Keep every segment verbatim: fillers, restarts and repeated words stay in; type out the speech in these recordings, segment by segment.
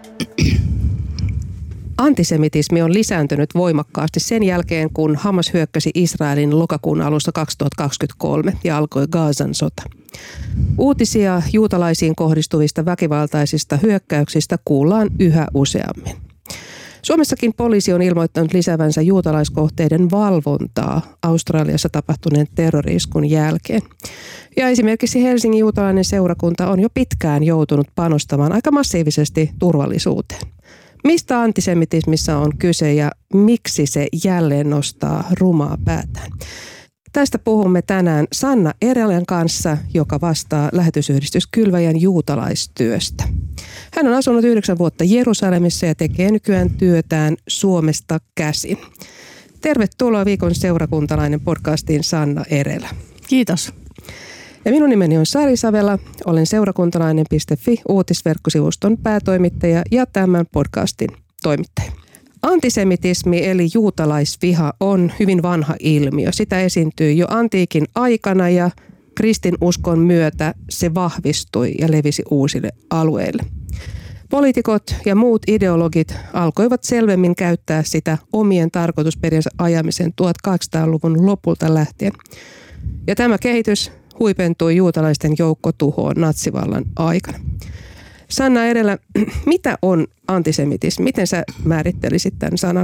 Antisemitismi on lisääntynyt voimakkaasti sen jälkeen, kun Hamas hyökkäsi Israelin lokakuun alussa kaksituhattakaksikymmentäkolme ja alkoi Gazan sota. Uutisia juutalaisiin kohdistuvista väkivaltaisista hyökkäyksistä kuullaan yhä useammin. Suomessakin poliisi on ilmoittanut lisäävänsä juutalaiskohteiden valvontaa Australiassa tapahtuneen terrori-iskun jälkeen. Ja esimerkiksi Helsingin juutalainen seurakunta on jo pitkään joutunut panostamaan aika massiivisesti turvallisuuteen. Mistä antisemitismissa on kyse ja miksi se jälleen nostaa rumaa päätään? Tästä puhumme tänään Sanna Erelän kanssa, joka vastaa lähetysyhdistys Kylväjän juutalaistyöstä. Hän on asunut yhdeksän vuotta Jerusalemissa ja tekee nykyään työtään Suomesta käsin. Tervetuloa Viikon seurakuntalainen podcastiin, Sanna Erelä. Kiitos. Ja minun nimeni on Sari Savela, olen seurakuntalainen piste fi uutisverkkosivuston päätoimittaja ja tämän podcastin toimittaja. Antisemitismi eli juutalaisviha on hyvin vanha ilmiö. Sitä esiintyi jo antiikin aikana ja kristinuskon myötä se vahvistui ja levisi uusille alueille. Poliitikot ja muut ideologit alkoivat selvemmin käyttää sitä omien tarkoitusperiensä ajamisen tuhatkahdeksansataaluvun lopulta lähtien. Ja tämä kehitys huipentui juutalaisten joukkotuhoon natsivallan aikana. Sanna Erelä, mitä on antisemitismi? Miten sä määrittelisit tämän sanan?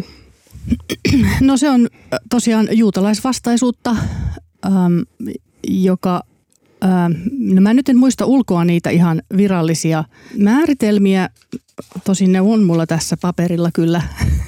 No se on tosiaan juutalaisvastaisuutta, ähm, joka, ähm, no mä nyt en muista ulkoa niitä ihan virallisia määritelmiä. Tosin ne on mulla tässä paperilla kyllä,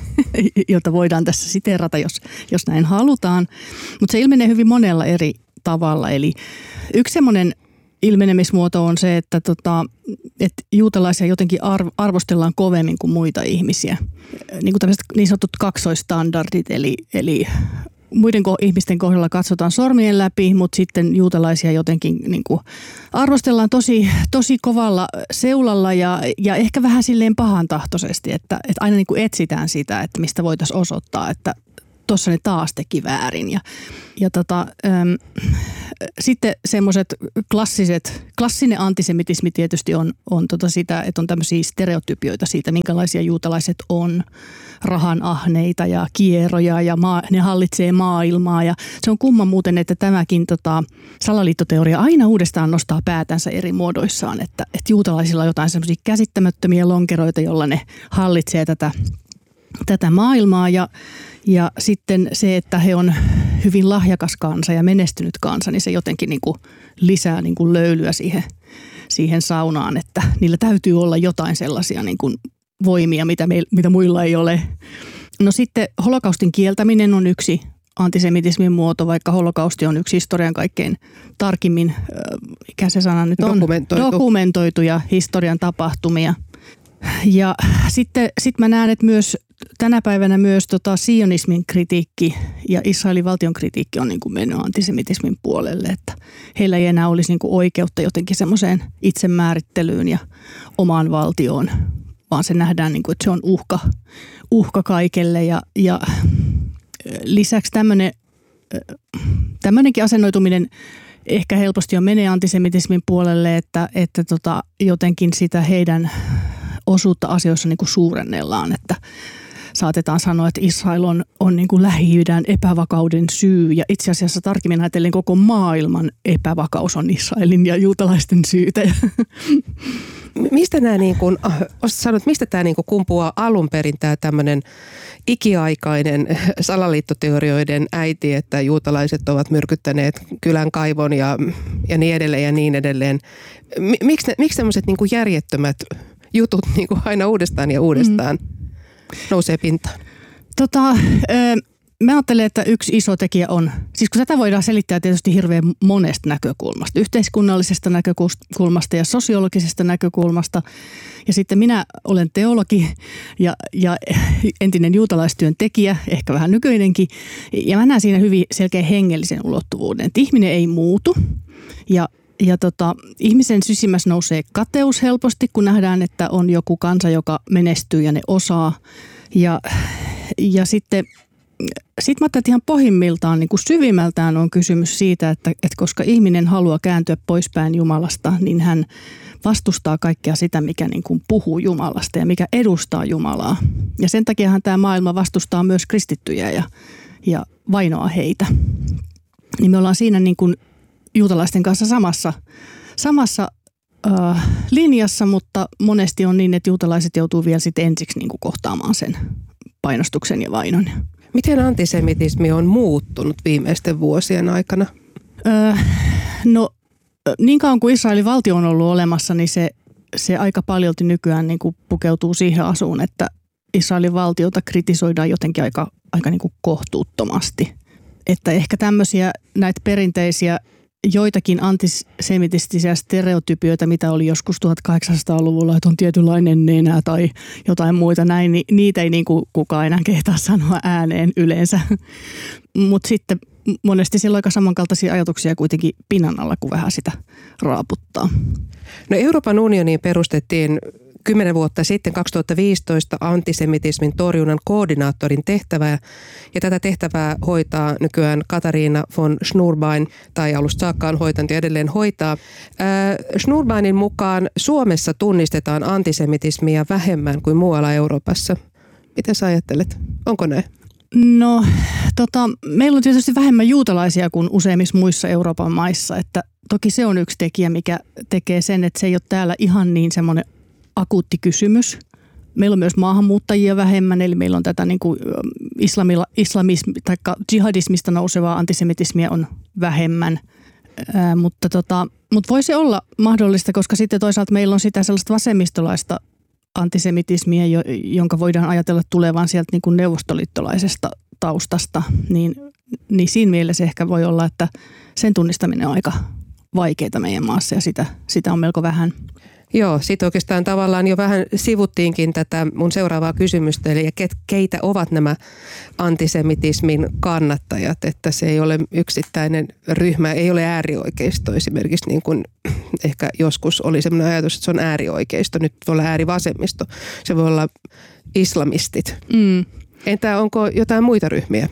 jota voidaan tässä siteerata, jos, jos näin halutaan. Mutta se ilmenee hyvin monella eri tavalla. Eli yksi semmoinen ilmenemismuoto on se, että, tota, että juutalaisia jotenkin arvostellaan kovemmin kuin muita ihmisiä. Niin kuin tämmöiset niin sanotut kaksoistandardit, eli, eli muiden ihmisten kohdalla katsotaan sormien läpi, mutta sitten juutalaisia jotenkin niin kuin arvostellaan tosi, tosi kovalla seulalla ja, ja ehkä vähän silleen pahantahtoisesti, että, että aina niin kuin etsitään sitä, että mistä voitaisiin osoittaa, että tuossa ne taas teki väärin. Ja, ja tota, äm, sitten semmoiset klassiset, klassinen antisemitismi tietysti on, on tota sitä, että on tämmöisiä stereotypioita siitä, minkälaisia juutalaiset on. Rahan ahneita ja kieroja ja maa, ne hallitsee maailmaa. Ja se on kumma muuten, että tämäkin tota, salaliittoteoria aina uudestaan nostaa päätänsä eri muodoissaan. Että, että juutalaisilla on jotain semmoisia käsittämättömiä lonkeroita, jolla ne hallitsee tätä, tätä maailmaa ja Ja sitten se, että he on hyvin lahjakas kansa ja menestynyt kansa, niin se jotenkin niin kuin lisää niin kuin löylyä siihen, siihen saunaan, että niillä täytyy olla jotain sellaisia niin kuin voimia, mitä, me, mitä muilla ei ole. No sitten holokaustin kieltäminen on yksi antisemitismin muoto, vaikka holokausti on yksi historian kaikkein tarkimmin, mikä se sana nyt on, dokumentoitu. dokumentoituja historian tapahtumia. Ja sitten sit mä näen, että myös tänä päivänä myös tota sionismin kritiikki ja Israelin valtion kritiikki on niin kuin mennyt antisemitismin puolelle, että heillä ei enää olisi niin kuin oikeutta jotenkin semmoiseen itsemäärittelyyn ja omaan valtioon, vaan se nähdään, niin kuin, että se on uhka, uhka kaikelle ja, ja lisäksi tämmöinen, tämmöinenkin asennoituminen ehkä helposti jo menee antisemitismin puolelle, että, että tota, jotenkin sitä heidän osuutta asioissa niin kuin suurennellaan, että saatetaan sanoa, että Israel on, on niin kuin Lähi-idän epävakauden syy ja itse asiassa tarkemmin ajatellen koko maailman epävakaus on Israelin ja juutalaisten syytä. Mistä nämä niin kuin, sanot, mistä tämä niin kuin kumpuaa alun perin tämä tämmöinen ikiaikainen salaliittoteorioiden äiti, että juutalaiset ovat myrkyttäneet kylän kaivon ja, ja niin edelleen ja niin edelleen. Miksi, miksi tämmöiset niin kuin järjettömät jutut niin kuin aina uudestaan ja uudestaan mm. nousee pintaan? Tota, mä ajattelen, että yksi iso tekijä on, siis kun tätä voidaan selittää tietysti hirveän monesta näkökulmasta, yhteiskunnallisesta näkökulmasta ja sosiologisesta näkökulmasta. Ja sitten minä olen teologi ja, ja entinen juutalaistyön tekijä, ehkä vähän nykyinenkin. Ja mä näen siinä hyvin selkeän hengellisen ulottuvuuden, että ihminen ei muutu ja Ja tota, ihmisen sisimmässä nousee kateus helposti, kun nähdään, että on joku kansa, joka menestyy ja ne osaa. Ja, ja sitten sit mä ajattelen, että ihan pohjimmiltaan, niin kuin syvimmältään on kysymys siitä, että, että koska ihminen haluaa kääntyä poispäin Jumalasta, niin hän vastustaa kaikkea sitä, mikä niin kuin puhuu Jumalasta ja mikä edustaa Jumalaa. Ja sen takiahan tämä maailma vastustaa myös kristittyjä ja, ja vainoaa heitä. Niin me ollaan siinä niin kuin juutalaisten kanssa samassa, samassa äh, linjassa, mutta monesti on niin, että juutalaiset joutuu vielä sitten ensiksi niin kuin kohtaamaan sen painostuksen ja vainon. Miten antisemitismi on muuttunut viimeisten vuosien aikana? Öö, no niin kauan kuin Israelin valtio on ollut olemassa, niin se, se aika paljolti nykyään niin kuin pukeutuu siihen asuun, että Israelin valtiota kritisoidaan jotenkin aika, aika niin kuin kohtuuttomasti. Että ehkä tämmöisiä näitä perinteisiä joitakin antisemitistisiä stereotypioita, mitä oli joskus tuhatkahdeksansataaluvulla, että on tietynlainen nenä tai jotain muita näin, niin niitä ei niin kuin kukaan enää kehtaa sanoa ääneen yleensä. Mutta sitten monesti siellä on aika samankaltaisia ajatuksia kuitenkin pinnan alla, kun vähän sitä raaputtaa. No Euroopan unioniin perustettiin kymmenen vuotta sitten kaksituhattaviisitoista antisemitismin torjunnan koordinaattorin tehtävää, ja tätä tehtävää hoitaa nykyään Katariina von Schnurbein, tai alusta saakka on hoitanut ja edelleen hoitaa. Äh, Schnurbeinin mukaan Suomessa tunnistetaan antisemitismiä vähemmän kuin muualla Euroopassa. Mitä sä ajattelet? Onko näin? No, tota, meillä on tietysti vähemmän juutalaisia kuin useimmissa muissa Euroopan maissa, että toki se on yksi tekijä, mikä tekee sen, että se ei ole täällä ihan niin semmoinen akuutti kysymys. Meillä on myös maahanmuuttajia vähemmän, eli meillä on tätä niin kuin islamilla, islamismi tai jihadismista nousevaa antisemitismiä on vähemmän, Ää, mutta, tota, mutta voi se olla mahdollista, koska sitten toisaalta meillä on sitä sellaista vasemmistolaista antisemitismiä, jonka voidaan ajatella tulevan sieltä niin kuin neuvostoliittolaisesta taustasta, niin, niin siinä mielessä ehkä voi olla, että sen tunnistaminen on aika vaikeaa meidän maassa ja sitä, sitä on melko vähän. Joo, sitten oikeastaan tavallaan jo vähän sivuttiinkin tätä mun seuraavaa kysymystä, eli keitä ovat nämä antisemitismin kannattajat, että se ei ole yksittäinen ryhmä, ei ole äärioikeisto esimerkiksi, niin kuin ehkä joskus oli sellainen ajatus, että se on äärioikeisto, nyt voi olla äärivasemmisto, se voi olla islamistit. Mm. Entä onko jotain muita ryhmiä?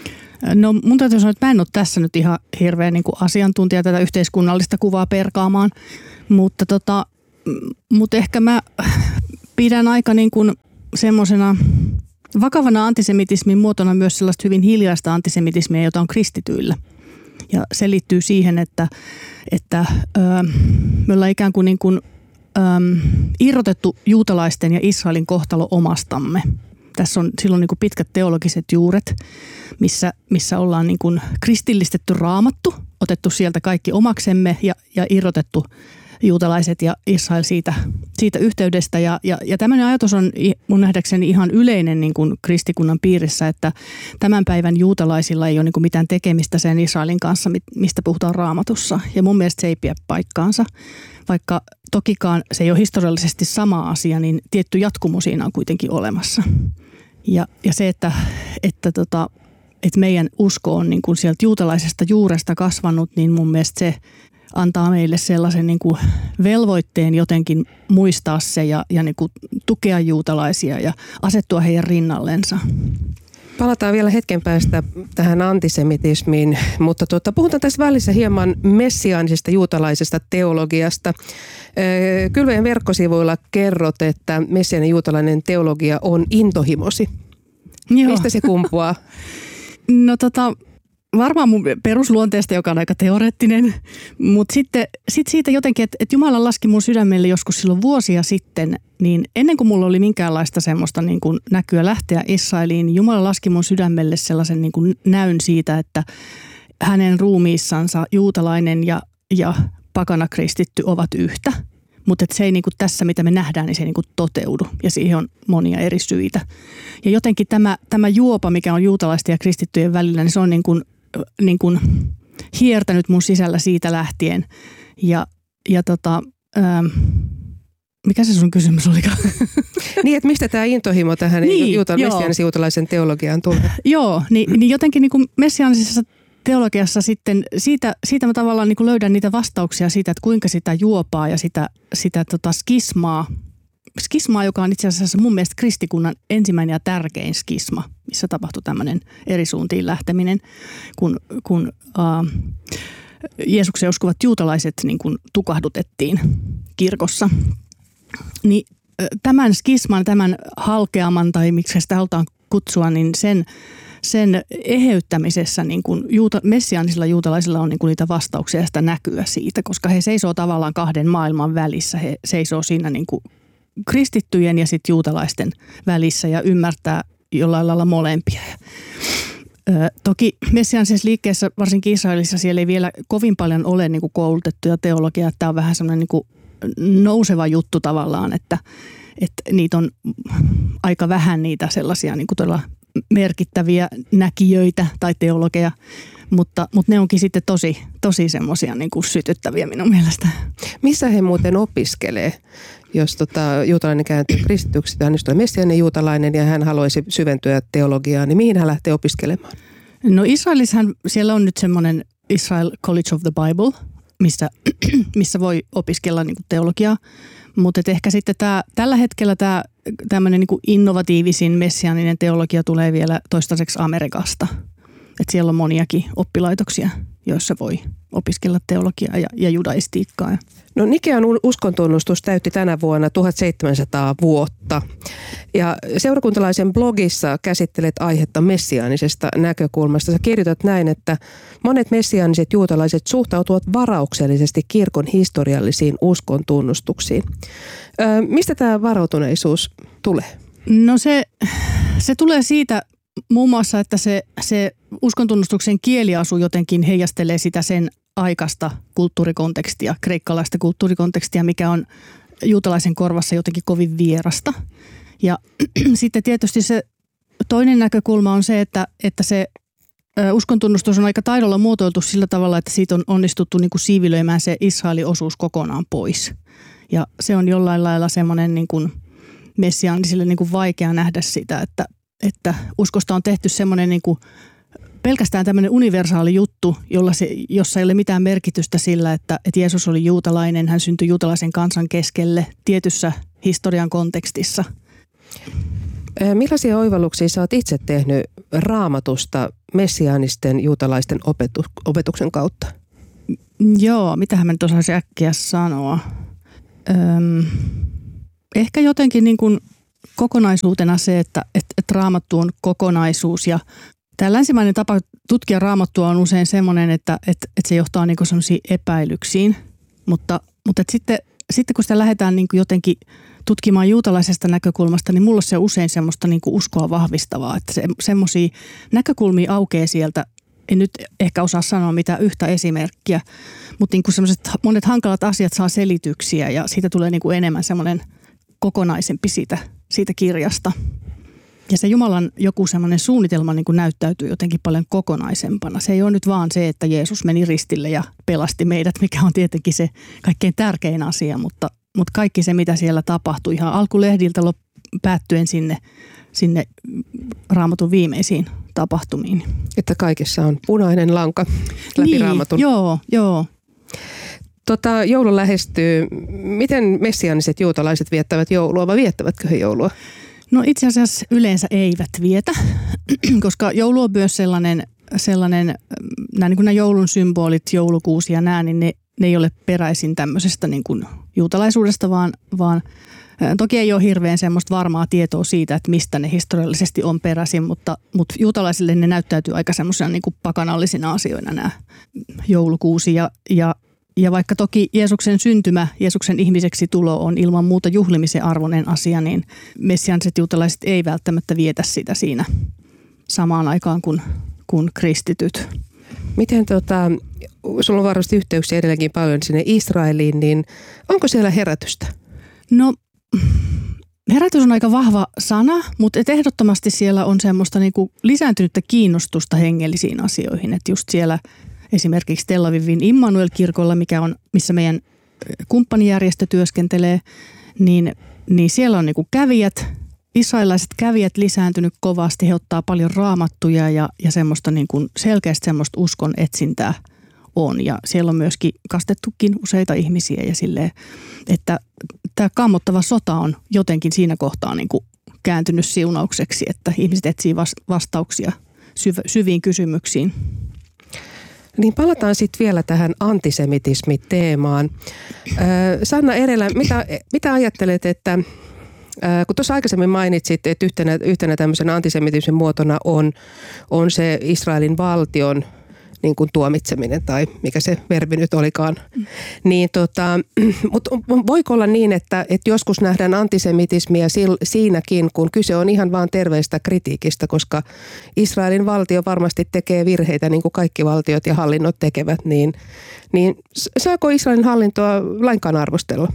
No mun täytyy sanoa, että mä en ole tässä nyt ihan hirveän niin kuin asiantuntija tätä yhteiskunnallista kuvaa perkaamaan, mutta tota, Mutta ehkä mä pidän aika niin kuin semmoisena vakavana antisemitismin muotona myös sellaista hyvin hiljaista antisemitismiä, jota on kristityillä. Ja se liittyy siihen, että, että ö, me ollaan ikään kuin, niin kuin ö, irrotettu juutalaisten ja Israelin kohtalo omastamme. Tässä on silloin niin kuin pitkät teologiset juuret, missä, missä ollaan niin kuin kristillistetty Raamattu, otettu sieltä kaikki omaksemme ja, ja irrotettu juutalaiset ja Israel siitä, siitä yhteydestä. Ja, ja, ja tämmöinen ajatus on mun nähdäkseni ihan yleinen niin kuin kristikunnan piirissä, että tämän päivän juutalaisilla ei ole niin kuin mitään tekemistä sen Israelin kanssa, mistä puhutaan Raamatussa. Ja mun mielestä se ei pidä paikkaansa. Vaikka tokikaan se ei ole historiallisesti sama asia, niin tietty jatkumo siinä on kuitenkin olemassa. Ja, ja se, että, että, tota, että meidän usko on niin kuin sieltä juutalaisesta juuresta kasvanut, niin mun mielestä se antaa meille sellaisen niin kuin velvoitteen jotenkin muistaa se ja, ja niin kuin tukea juutalaisia ja asettua heidän rinnallensa. Palataan vielä hetken päästä tähän antisemitismiin, mutta tuota, puhutaan tässä välissä hieman messiaanisesta juutalaisesta teologiasta. Kylväjän verkkosivuilla kerrot, että messiaaninen juutalainen teologia on intohimosi. Joo. Mistä se kumpuaa? No tota... Varmaan mun perusluonteesta, joka on aika teoreettinen, mutta sitten sit siitä jotenkin, että, että Jumala laski mun sydämelle joskus silloin vuosia sitten, niin ennen kuin mulla oli minkäänlaista semmoista niin kuin näkyä lähteä Israeliin, niin Jumala laski mun sydämelle sellaisen niin kuin näyn siitä, että hänen ruumiissansa juutalainen ja, ja pakana kristitty ovat yhtä. Mutta se ei niinku tässä, mitä me nähdään, niin se ei niinku toteudu. Ja siihen on monia eri syitä. Ja jotenkin tämä, tämä juopa, mikä on juutalaisten ja kristittyjen välillä, niin se on niinku, niinku hiertänyt mun sisällä siitä lähtien. Ja, ja tota, ähm, mikä se sun kysymys olikaan? Niin, että mistä tämä intohimo tähän niin, juuta, messiaanisen juutalaisen teologiaan tulee? Joo, niin, niin jotenkin niinku messiaanisessa teologiassa sitten, siitä, siitä mä tavallaan niin kuin löydän niitä vastauksia siitä, että kuinka sitä juopaa ja sitä, sitä tota skismaa, skismaa, joka on itse asiassa mun mielestä kristikunnan ensimmäinen ja tärkein skisma, missä tapahtui tämmöinen eri suuntiin lähteminen, kun, kun äh, Jeesuksen uskovat juutalaiset niin kuin tukahdutettiin kirkossa. Niin tämän skisman, tämän halkeaman tai miksi sitä halutaan kutsua, niin sen, sen eheyttämisessä niin kuin juuta, messiaanisilla juutalaisilla on niin kuin niitä vastauksia ja sitä näkyä siitä, koska he seisoo tavallaan kahden maailman välissä. He seisoo siinä niin kuin kristittyjen ja sitten juutalaisten välissä ja ymmärtää jollain lailla molempia. Ö, toki messiaanisessa liikkeessä, varsinkin Israelissa, siellä ei vielä kovin paljon ole niin kuin koulutettuja teologiaa. Tämä on vähän semmoinen niin kuin nouseva juttu tavallaan, että, että niitä on aika vähän niitä sellaisia niin kuin todella merkittäviä näkijöitä tai teologeja, mutta, mutta ne onkin sitten tosi, tosi semmoisia niin kuin sytyttäviä minun mielestä. Missä he muuten opiskelee? Jos tota, juutalainen kääntyy kristityksi, hän on messiaaninen juutalainen ja hän haluaisi syventyä teologiaan, niin mihin hän lähtee opiskelemaan? No Israelissahan siellä on nyt semmoinen Israel College of the Bible, missä, missä voi opiskella niin kuin teologiaa, mutta ehkä sitten tämä, tällä hetkellä tämä tämmöinen niin kuin innovatiivisin messiaaninen teologia tulee vielä toistaiseksi Amerikasta. Että siellä on moniakin oppilaitoksia, joissa voi opiskella teologiaa ja, ja judaistiikkaa. No Nikean uskontunnustus täytti tänä vuonna tuhatseitsemänsataa vuotta. Ja seurakuntalaisen blogissa käsittelet aihetta messiaanisesta näkökulmasta. Sä kirjoitat näin, että monet messiaaniset juutalaiset suhtautuvat varauksellisesti kirkon historiallisiin uskontunnustuksiin. Ö, mistä tämä varautuneisuus tulee? No se, se tulee siitä muun muassa, että se, se uskontunnustuksen kieliasu jotenkin heijastelee sitä sen aikaista kulttuurikontekstia, kreikkalaista kulttuurikontekstia, mikä on juutalaisen korvassa jotenkin kovin vierasta. Ja sitten tietysti se toinen näkökulma on se, että, että se uskontunnustus on aika taidolla muotoiltu sillä tavalla, että siitä on onnistuttu niin kuin siivilöimään se Israelin osuus kokonaan pois. Ja se on jollain lailla semmoinen niin kuin messiaanisille niin kuin vaikea nähdä sitä, että, että uskosta on tehty semmoinen niin kuin pelkästään tämmöinen universaali juttu, jolla se, jossa ei ole mitään merkitystä sillä, että, että Jeesus oli juutalainen, hän syntyi juutalaisen kansan keskelle tietyssä historian kontekstissa. Millaisia oivalluksia sä oot itse tehnyt Raamatusta messiaanisten juutalaisten opetu, opetuksen kautta? Joo, mitähän mä nyt osaisin äkkiä sanoa. Öm, ehkä jotenkin niin kuin kokonaisuutena se, että et, et Raamattu on kokonaisuus ja tämä länsimainen tapa tutkia Raamattua on usein semmoinen, että, että, että se johtaa niin kuin sellaisiin epäilyksiin, mutta, mutta että sitten, sitten kun sitä lähdetään niin kuin jotenkin tutkimaan juutalaisesta näkökulmasta, niin mulla se on usein semmoista niin kuin uskoa vahvistavaa, että se, semmoisia näkökulmia aukeaa sieltä. En nyt ehkä osaa sanoa mitään yhtä esimerkkiä, mutta niin kuin semmoiset monet hankalat asiat saa selityksiä ja siitä tulee niin kuin enemmän semmoinen kokonaisempi siitä, siitä kirjasta. Ja se Jumalan joku semmoinen suunnitelma niin kuin näyttäytyy jotenkin paljon kokonaisempana. Se ei ole nyt vaan se, että Jeesus meni ristille ja pelasti meidät, mikä on tietenkin se kaikkein tärkein asia, mutta, mutta kaikki se, mitä siellä tapahtui ihan alkulehdiltä päättyen sinne, sinne Raamatun viimeisiin tapahtumiin. Että kaikessa on punainen lanka läpi niin, Raamatun. Joo, joo. Tota, joulu lähestyy. Miten messiaaniset juutalaiset viettävät joulua vai viettävätkö he joulua? No itse asiassa yleensä eivät vietä, koska joulu on myös sellainen, sellainen nämä, niin kuin nämä joulun symbolit, joulukuusi ja nämä, niin ne, ne ei ole peräisin tämmöisestä niin kuin juutalaisuudesta, vaan, vaan toki ei ole hirveän semmoista varmaa tietoa siitä, että mistä ne historiallisesti on peräisin, mutta, mutta juutalaisille ne näyttäytyy aika semmoisena niin kuin pakanallisina asioina nämä joulukuusi ja, ja Ja vaikka toki Jeesuksen syntymä, Jeesuksen ihmiseksi tulo on ilman muuta juhlimisen arvoinen asia, niin messiaaniset juutalaiset ei välttämättä vietä sitä siinä samaan aikaan kuin, kuin kristityt. Miten tota, sulla on varmasti yhteyksiä edelleenkin paljon sinne Israeliin, niin onko siellä herätystä? No herätys on aika vahva sana, mutta et ehdottomasti siellä on semmoista niinku lisääntynyttä kiinnostusta hengellisiin asioihin, että just siellä esimerkiksi Tel Avivin Immanuel-kirkolla, mikä on, missä meidän kumppanijärjestö työskentelee, niin, niin siellä on niin kuin kävijät, israelilaiset kävijät lisääntynyt kovasti. He ottaa paljon raamattuja ja, ja semmoista niin kuin selkeästi semmoista uskon etsintää on. Ja siellä on myöskin kastettukin useita ihmisiä ja silleen, että tämä kammottava sota on jotenkin siinä kohtaa niin kuin kääntynyt siunaukseksi, että ihmiset etsii vastauksia syviin kysymyksiin. Niin palataan sitten vielä tähän antisemitismi-teemaan. Sanna Erelä, mitä, mitä ajattelet, että kun tuossa aikaisemmin mainitsit, että yhtenä, yhtenä tämmöisen antisemitismin muotona on, on se Israelin valtion niin kuin tuomitseminen tai mikä se verbi nyt olikaan. Mm. Niin tota, mutta voiko olla niin, että, että joskus nähdään antisemitismiä siinäkin, kun kyse on ihan vaan terveestä kritiikistä, koska Israelin valtio varmasti tekee virheitä niin kuin kaikki valtiot ja hallinnot tekevät, niin, niin saako Israelin hallintoa lainkaan arvostella?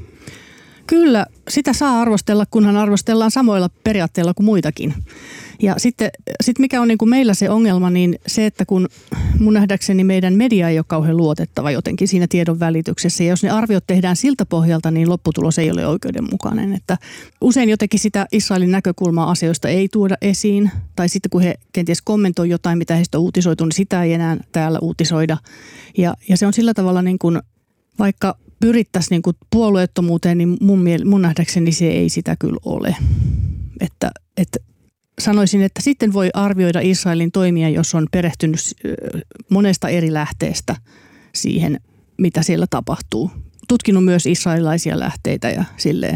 Kyllä, sitä saa arvostella, kunhan arvostellaan samoilla periaatteilla kuin muitakin. Ja sitten sit mikä on niin kuin meillä se ongelma, niin se, että kun mun nähdäkseni meidän media ei ole kauhean luotettava jotenkin siinä tiedon välityksessä. Ja jos ne arviot tehdään siltä pohjalta, niin lopputulos ei ole oikeudenmukainen. Että usein jotenkin sitä Israelin näkökulmaa asioista ei tuoda esiin. Tai sitten kun he kenties kommentoi jotain, mitä heistä on uutisoitu, niin sitä ei enää täällä uutisoida. Ja, ja se on sillä tavalla niin kuin, vaikka pyrittäisiin niin kuin puolueettomuuteen, niin mun, miel- mun nähdäkseni se ei sitä kyllä ole. Että, että sanoisin, että sitten voi arvioida Israelin toimia, jos on perehtynyt monesta eri lähteestä siihen, mitä siellä tapahtuu. Tutkinut myös israelilaisia lähteitä ja silleen,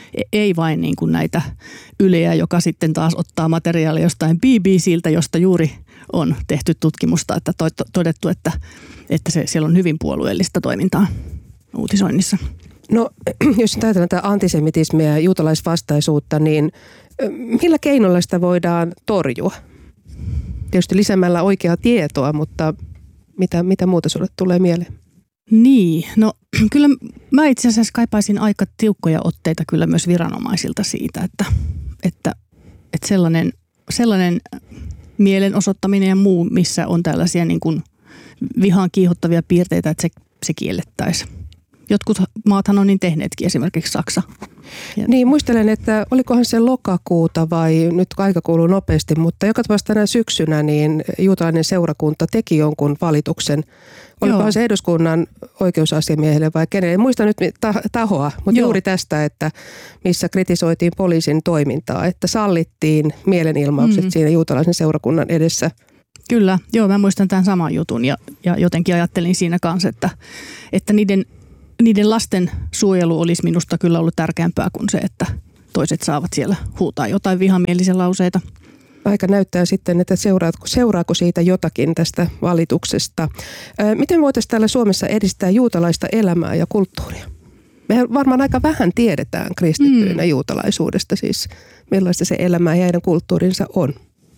ei vain niin kuin näitä Yleä, joka sitten taas ottaa materiaalia jostain B B C:ltä, josta juuri on tehty tutkimusta, että to- todettu, että, että se, siellä on hyvin puolueellista toimintaa uutisoinnissa. No, jos ajatellaan tätä antisemitismiä ja juutalaisvastaisuutta, niin millä keinoilla sitä voidaan torjua? Tietysti lisäämällä oikeaa tietoa, mutta mitä, mitä muuta sulle tulee mieleen? Niin, no kyllä mä itse asiassa kaipaisin aika tiukkoja otteita kyllä myös viranomaisilta siitä, että, että, että sellainen, sellainen mielenosoittaminen ja muu, missä on tällaisia niin kuin vihaan kiihottavia piirteitä, että se, se kiellettäisiin. Jotkut maathan on niin tehneetkin, esimerkiksi Saksa. Ja niin, muistelen, että olikohan se lokakuuta vai nyt aika kuluu nopeasti, mutta joka tapauksessa tänä syksynä niin juutalainen seurakunta teki jonkun valituksen. Olikohan Joo. se eduskunnan oikeusasiamiehelle vai kenelle? En muista nyt tahoa, mutta Joo. juuri tästä, että missä kritisoitiin poliisin toimintaa, että sallittiin mielenilmaukset mm. siinä juutalaisen seurakunnan edessä. Kyllä, joo, mä muistan tämän saman jutun ja, ja jotenkin ajattelin siinä kanssa, että, että niiden Niiden lasten suojelu olisi minusta kyllä ollut tärkeämpää kuin se, että toiset saavat siellä huutaa jotain vihamielisiä lauseita. Aika näyttää sitten, että seuraako, seuraako siitä jotakin tästä valituksesta. Miten voitaisiin täällä Suomessa edistää juutalaista elämää ja kulttuuria? Me varmaan aika vähän tiedetään kristittyinä mm. juutalaisuudesta, siis millaista se elämä ja heidän kulttuurinsa on.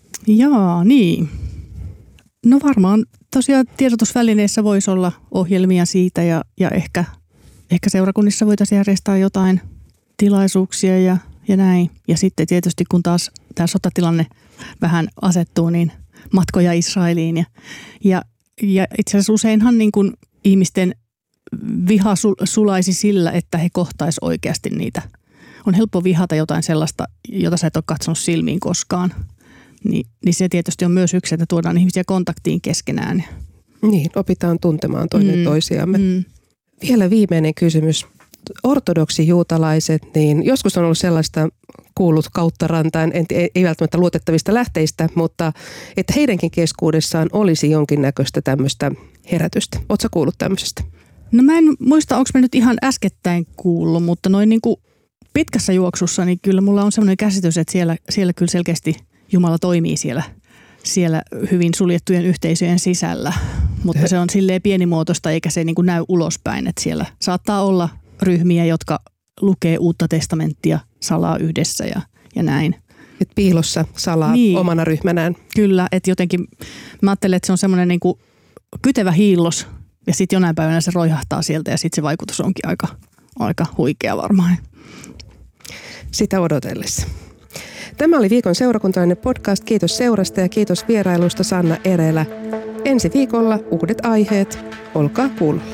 Jaa, niin. No varmaan tosiaan tiedotusvälineissä voisi olla ohjelmia siitä ja, ja ehkä, ehkä seurakunnissa voitaisiin järjestää jotain tilaisuuksia ja, ja näin. Ja sitten tietysti kun taas tämä sotatilanne vähän asettuu, niin matkoja Israeliin. Ja, ja, ja itse asiassa useinhan niin kuin ihmisten viha sulaisi sillä, että he kohtaisi oikeasti niitä. On helppo vihata jotain sellaista, jota sä et ole katsonut silmiin koskaan. Niin, niin se tietysti on myös yksi, että tuodaan ihmisiä kontaktiin keskenään. Niin, opitaan tuntemaan toinen mm, toisiamme. Mm. Vielä viimeinen kysymys. Ortodoksijuutalaiset, niin joskus on ollut sellaista kuullut kautta rantain, ei, ei välttämättä luotettavista lähteistä, mutta että heidänkin keskuudessaan olisi jonkinnäköistä tämmöistä herätystä. Ootko kuullut tämmöisestä? No mä en muista, onko mä nyt ihan äskettäin kuullut, mutta noin niin kuin pitkässä juoksussa, niin kyllä mulla on sellainen käsitys, että siellä, siellä kyllä selkeästi Jumala toimii siellä, siellä hyvin suljettujen yhteisöjen sisällä, mutta se on silleen pienimuotoista eikä se niin kuin näy ulospäin, että siellä saattaa olla ryhmiä, jotka lukee Uutta testamenttia salaa yhdessä ja, ja näin. Et piilossa salaa niin, omana ryhmänään. Kyllä, että jotenkin mä ajattelen, että se on semmoinen niin kuin kytevä hiillos ja sitten jonain päivänä se roihahtaa sieltä ja sitten se vaikutus onkin aika, aika huikea varmaan. Sitä odotellessa. Tämä oli viikon seurakuntalainen podcast. Kiitos seurasta ja kiitos vierailusta Sanna Erelä. Ensi viikolla uudet aiheet. Olkaa kuulolla.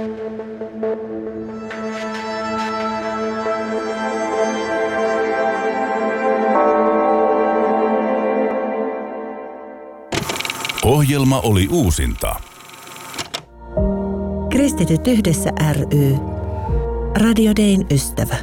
Ohjelma oli uusinta. Kristityt yhdessä ry. Radio Dayn ystävä.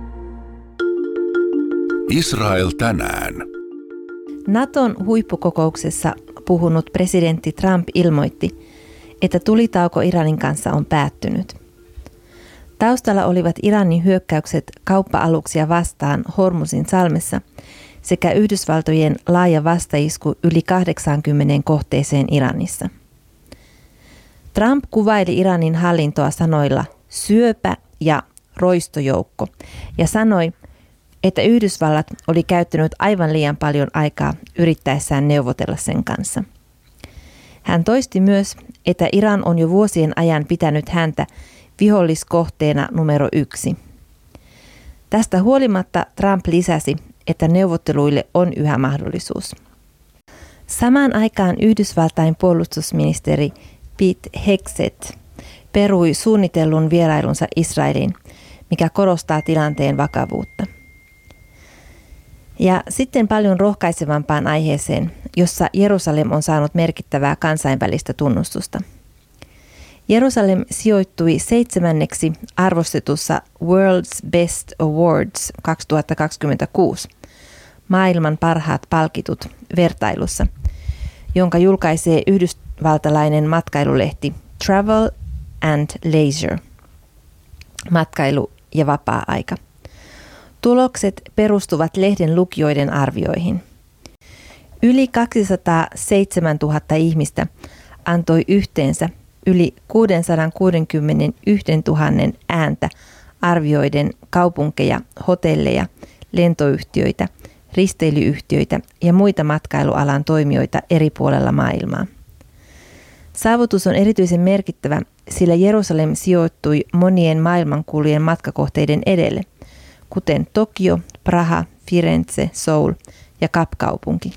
Israel tänään. Naton huippukokouksessa puhunut presidentti Trump ilmoitti, että tulitauko Iranin kanssa on päättynyt. Taustalla olivat Iranin hyökkäykset kauppa-aluksia vastaan Hormuzin salmessa sekä Yhdysvaltojen laaja vastaisku yli kahdeksankymmentä kohteeseen Iranissa. Trump kuvaili Iranin hallintoa sanoilla syöpä ja roistojoukko ja sanoi, että Yhdysvallat oli käyttänyt aivan liian paljon aikaa yrittäessään neuvotella sen kanssa. Hän toisti myös, että Iran on jo vuosien ajan pitänyt häntä viholliskohteena numero yksi. Tästä huolimatta Trump lisäsi, että neuvotteluille on yhä mahdollisuus. Samaan aikaan Yhdysvaltain puolustusministeri Pete Hegseth perui suunnitellun vierailunsa Israeliin, mikä korostaa tilanteen vakavuutta. Ja sitten paljon rohkaisevampaan aiheeseen, jossa Jerusalem on saanut merkittävää kansainvälistä tunnustusta. Jerusalem sijoittui seitsemänneksi arvostetussa World's Best Awards kaksituhattakaksikymmentäkuusi, maailman parhaat palkitut vertailussa, jonka julkaisee yhdysvaltalainen matkailulehti Travel and Leisure, matkailu ja vapaa-aika. Tulokset perustuvat lehden lukijoiden arvioihin. Yli kaksisataaseitsemäntuhatta ihmistä antoi yhteensä yli kuusisataakuusikymmentäyksituhatta ääntä arvioiden kaupunkeja, hotelleja, lentoyhtiöitä, risteilyyhtiöitä ja muita matkailualan toimijoita eri puolella maailmaa. Saavutus on erityisen merkittävä, sillä Jerusalem sijoittui monien maailmankuulujen matkakohteiden edelle, kuten Tokio, Praha, Firenze, Seoul ja Kapkaupunki.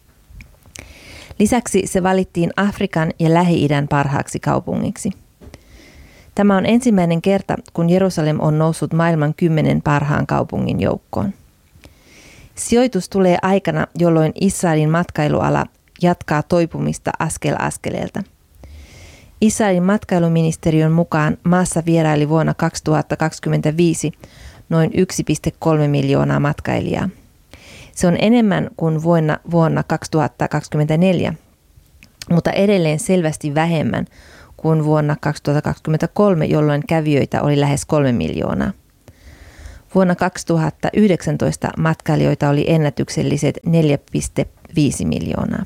Lisäksi se valittiin Afrikan ja Lähi-idän parhaaksi kaupungiksi. Tämä on ensimmäinen kerta, kun Jerusalem on noussut maailman kymmenen parhaan kaupungin joukkoon. Sijoitus tulee aikana, jolloin Israelin matkailuala jatkaa toipumista askel askeleelta. Israelin matkailuministeriön mukaan maassa vieraili vuonna kaksituhattakaksikymmentäviisi noin yksi pilkku kolme miljoonaa matkailijaa. Se on enemmän kuin vuonna, vuonna kaksituhattakaksikymmentäneljä, mutta edelleen selvästi vähemmän kuin vuonna kaksituhattakaksikymmentäkolme, jolloin kävijöitä oli lähes kolme miljoonaa. Vuonna kaksituhattayhdeksäntoista matkailijoita oli ennätykselliset neljä pilkku viisi miljoonaa.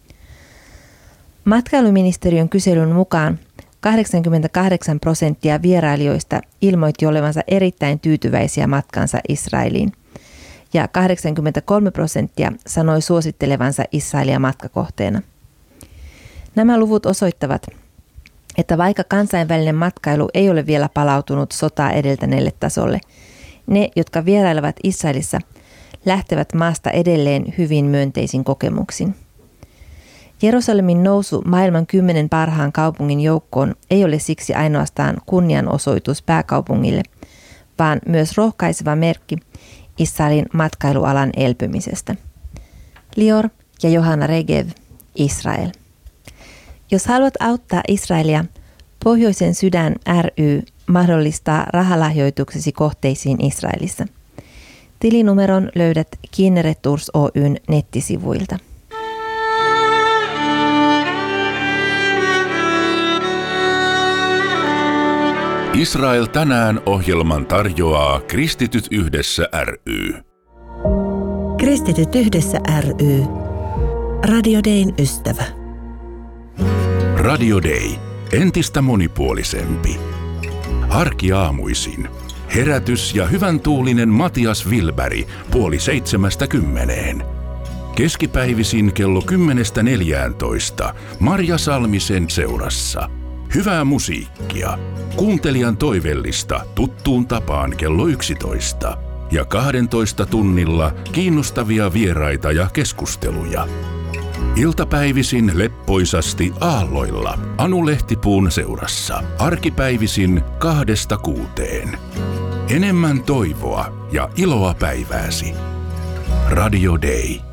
Matkailuministeriön kyselyn mukaan kahdeksankymmentäkahdeksan prosenttia vierailijoista ilmoitti olevansa erittäin tyytyväisiä matkansa Israeliin ja kahdeksankymmentäkolme prosenttia sanoi suosittelevansa Israelia matkakohteena. Nämä luvut osoittavat, että vaikka kansainvälinen matkailu ei ole vielä palautunut sotaa edeltäneelle tasolle, ne, jotka vierailevat Israelissa, lähtevät maasta edelleen hyvin myönteisin kokemuksin. Jerusalemin nousu maailman kymmenen parhaan kaupungin joukkoon ei ole siksi ainoastaan kunnianosoitus pääkaupungille, vaan myös rohkaiseva merkki Israelin matkailualan elpymisestä. Lior ja Johanna Regev, Israel. Jos haluat auttaa Israelia, Pohjoisen sydän ry mahdollistaa rahalahjoituksesi kohteisiin Israelissa. Tilinumeron löydät Kinneret Tours Oy:n nettisivuilta. Israel tänään -ohjelman tarjoaa Kristityt yhdessä ry. Kristityt yhdessä ry. Radio Dayn ystävä. Radio Day. Entistä monipuolisempi. Arkiaamuisin. Herätys ja hyvän tuulinen Matias Wilberg puoli seitsemästä kymmeneen. Keskipäivisin kello kymmenestä neljääntoista Marja Salmisen seurassa. Hyvää musiikkia. Kuuntelijan toivellista tuttuun tapaan kello yksitoista. Ja kahdentoista tunnilla kiinnostavia vieraita ja keskusteluja. Iltapäivisin leppoisasti aalloilla Anu Lehtipuun seurassa. Arkipäivisin kahdesta kuuteen. Enemmän toivoa ja iloa päivääsi. Radio Day.